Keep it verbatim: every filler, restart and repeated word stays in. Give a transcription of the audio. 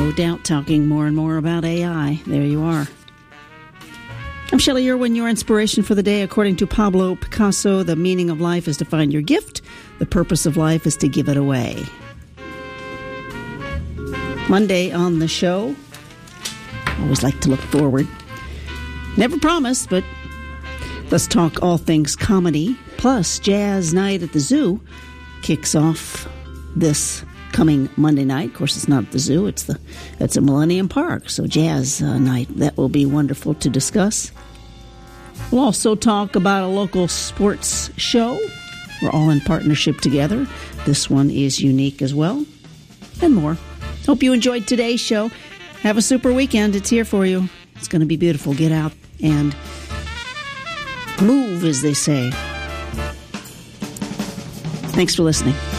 no doubt talking more and more about A I. There you are. I'm Shelley Irwin, your inspiration for the day. According to Pablo Picasso, the meaning of life is to find your gift. The purpose of life is to give it away. Monday on the show. I always like to look forward. Never promised, but let's talk all things comedy. Plus, Jazz Night at the Zoo kicks off this coming Monday night. Of course, it's not at the zoo. It's the it's at Millennium Park. So Jazz uh, Night, that will be wonderful to discuss. We'll also talk about a local sports show. We're all in partnership together. This one is unique as well. And more. Hope you enjoyed today's show. Have a super weekend. It's here for you. It's going to be beautiful. Get out and move, as they say. Thanks for listening.